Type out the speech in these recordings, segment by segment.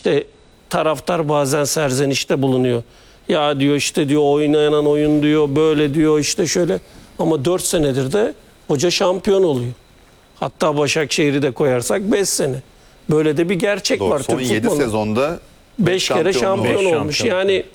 işte taraftar bazen serzenişte bulunuyor. Ya diyor işte diyor oynayan oyun diyor böyle diyor işte şöyle. Ama 4 senedir de hoca şampiyon oluyor. Hatta Başakşehir'i de koyarsak 5 sene. Böyle de bir gerçek Doğru. var. Son Türk 7 futbolu. sezonda 5 kere şampiyon Beş olmuş. şampiyon. Yani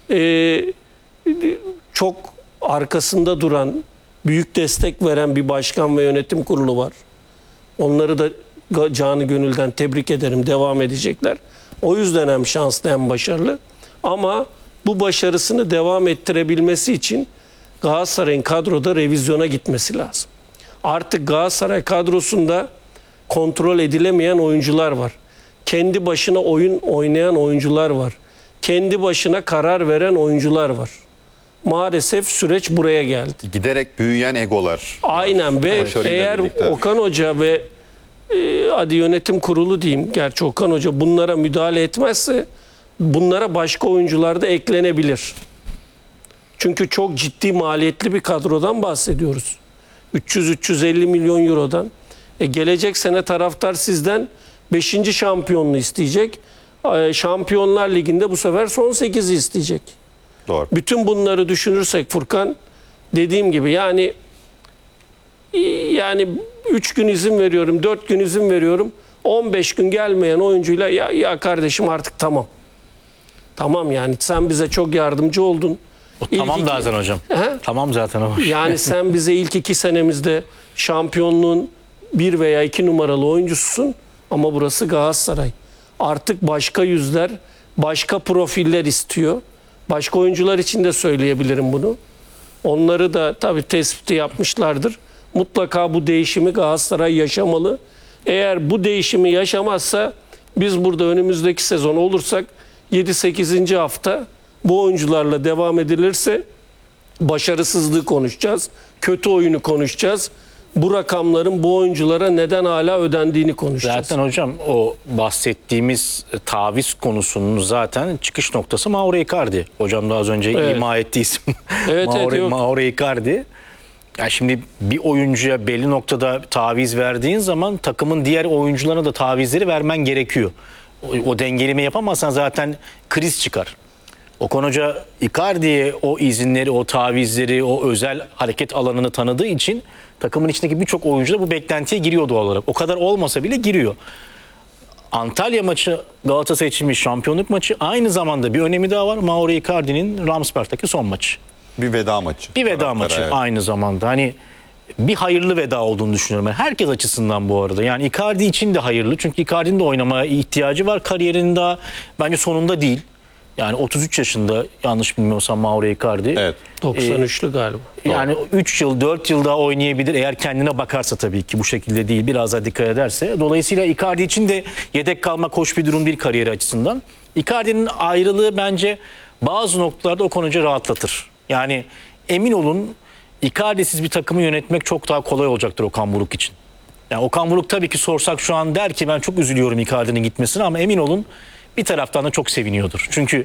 çok arkasında duran, büyük destek veren bir başkan ve yönetim kurulu var. Onları da canı gönülden tebrik ederim. Devam edecekler. O yüzden hem şanslı hem başarılı. Ama bu başarısını devam ettirebilmesi için Galatasaray'ın kadroda revizyona gitmesi lazım. Artık Galatasaray kadrosunda kontrol edilemeyen oyuncular var. Kendi başına oyun oynayan oyuncular var. Kendi başına karar veren oyuncular var. Maalesef süreç buraya geldi. giderek büyüyen egolar. Aynen ve Başarıyla eğer birlikte. Okan Hoca ve hadi yönetim kurulu diyeyim, gerçi Okan Hoca bunlara müdahale etmezse bunlara başka oyuncular da eklenebilir. Çünkü çok ciddi maliyetli bir kadrodan bahsediyoruz. 300-350 milyon eurodan. Gelecek sene taraftar sizden 5. şampiyonluğu isteyecek. Şampiyonlar Ligi'nde bu sefer son 8'i isteyecek. Doğru. Bütün bunları düşünürsek Furkan, dediğim gibi yani 3 gün izin veriyorum, 4 gün izin veriyorum. 15 gün gelmeyen oyuncuyla ya kardeşim artık tamam. Tamam yani sen bize çok yardımcı oldun. O tamam İlk zaten hocam. He? Tamam zaten o. Yani sen bize ilk 2 senemizde şampiyonluğun 1 veya 2 numaralı oyuncususun ama burası Galatasaray. Artık başka yüzler, başka profiller istiyor. Başka oyuncular için de söyleyebilirim bunu. Onları da tabii tespiti yapmışlardır. Mutlaka bu değişimi Galatasaray yaşamalı. Eğer bu değişimi yaşamazsa biz burada önümüzdeki sezon olursak 7-8. hafta bu oyuncularla devam edilirse başarısızlığı konuşacağız. Kötü oyunu konuşacağız. Bu rakamların bu oyunculara neden hala ödendiğini konuşacağız. Zaten hocam o bahsettiğimiz taviz konusunun zaten çıkış noktası Mauro Icardi. Hocam da az önce Evet. ima ettiği isim. Evet, yok. Mauro Icardi. Ya şimdi bir oyuncuya belli noktada taviz verdiğin zaman takımın diğer oyuncularına da tavizleri vermen gerekiyor. O dengeleme yapamazsan zaten kriz çıkar. Okan Hoca Icardi'ye o izinleri, o tavizleri, o özel hareket alanını tanıdığı için takımın içindeki birçok oyuncu da bu beklentiye giriyor doğal olarak. O kadar olmasa bile giriyor. Antalya maçı Galatasaray için bir şampiyonluk maçı. Aynı zamanda bir önemi daha var. Mauro Icardi'nin Ramsberg'teki son maçı. Bir veda maçı. Bir veda Taraftara, maçı evet. aynı zamanda. Hani bir hayırlı veda olduğunu düşünüyorum. Ben. Herkes açısından bu arada. Yani Icardi için de hayırlı. Çünkü Icardi'nin de oynamaya ihtiyacı var. Kariyerinin daha bence sonunda değil. Yani 33 yaşında yanlış bilmiyorsam Mauro Icardi. Evet. 93'lü galiba. Yani 3 yıl 4 yıl daha oynayabilir eğer kendine bakarsa tabii ki bu şekilde değil biraz daha dikkat ederse. Dolayısıyla Icardi için de yedek kalmak hoş bir durum değil kariyeri açısından. Icardi'nin ayrılığı bence bazı noktalarda Okan Hoca rahatlatır. Yani emin olun Icardi'siz bir takımı yönetmek çok daha kolay olacaktır Okan Buruk için. Yani Okan Buruk tabii ki sorsak şu an der ki ben çok üzülüyorum Icardi'nin gitmesine ama emin olun bir taraftan da çok seviniyordur. Çünkü